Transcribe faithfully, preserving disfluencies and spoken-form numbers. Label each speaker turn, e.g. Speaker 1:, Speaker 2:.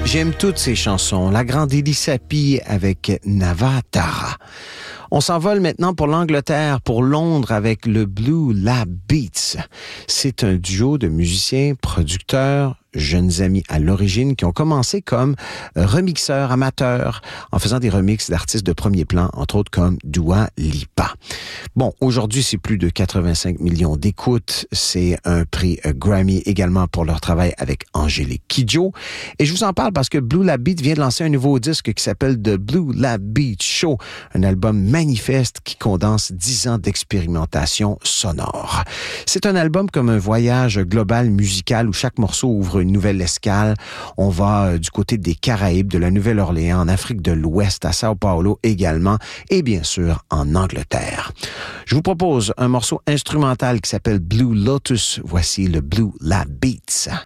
Speaker 1: J'aime toutes ces chansons. La grande Elissa Pi avec Navatara. On s'envole maintenant pour l'Angleterre, pour Londres avec le Blue Lab Beats. C'est un duo de musiciens, producteurs, jeunes amis à l'origine qui ont commencé comme remixeurs amateurs en faisant des remixes d'artistes de premier plan, entre autres comme Dua Lipa. Bon, aujourd'hui, c'est plus de quatre-vingt-cinq millions d'écoutes. C'est un prix Grammy également pour leur travail avec Angélique Kidjo. Et je vous en parle parce que Blue Lab Beat vient de lancer un nouveau disque qui s'appelle The Blue Lab Beat Show, un album manifeste qui condense dix ans d'expérimentation sonore. C'est un album comme un voyage global musical où chaque morceau ouvre une nouvelle escale. On va euh, du côté des Caraïbes, de la Nouvelle-Orléans, en Afrique de l'Ouest, à Sao Paulo également, et bien sûr en Angleterre. Je vous propose un morceau instrumental qui s'appelle Blue Lotus. Voici le Blue Lab Beats.